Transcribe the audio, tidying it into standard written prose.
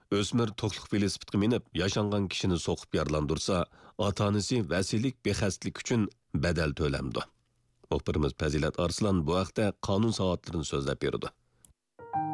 O'smir to'qliq velosipedga minib, yashangan kishini so'qib yaralandırsa, ota-onasi vasiylik bexaslik uchun badal to'lamdi. Muxbirimiz Fazilat Arslan bu haqda qonun soatlarini so'zlab berdi.